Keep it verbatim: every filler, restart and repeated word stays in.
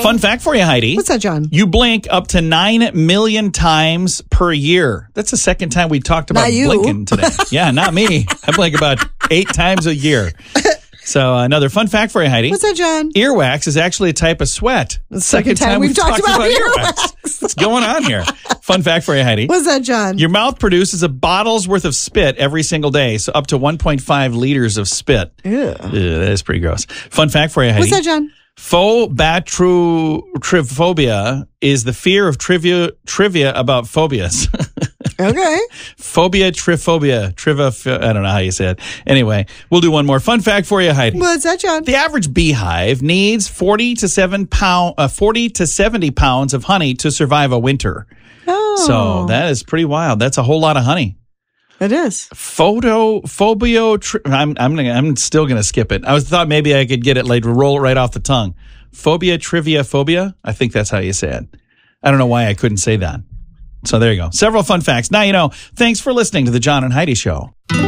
Fun fact for you, Heidi. What's that, John? You blink up to nine million times per year. That's the second time we talked about Not you. blinking today. Yeah, not me. I blink about eight times a year. So another fun fact for you, Heidi. What's that, John? Earwax is actually a type of sweat. The second time we've talked about earwax. What's going on here? Fun fact for you, Heidi. What's that, John? Your mouth produces a bottle's worth of spit every single day, so up to one point five liters of spit. Ew. Ugh, that is pretty gross. Fun fact for you, Heidi. What's that, John? Phobatrophobia is the fear of trivia trivia about phobias. Okay. Phobia, triphobia, triva. I don't know how you say it. Anyway, we'll do one more fun fact for you, Heidi. What's that, John? The average beehive needs forty to seven pound, uh, forty to seventy pounds of honey to survive a winter. Oh. So that is pretty wild. That's a whole lot of honey. It is. Photo, phobio, tri- I'm, I'm, gonna, I'm still going to skip it. I was thought maybe I could get it like roll it right off the tongue. Phobia, trivia, phobia. I think that's how you say it. I don't know why I couldn't say that. So there you go. Several fun facts. Now you know. Thanks for listening to the John and Heidi Show.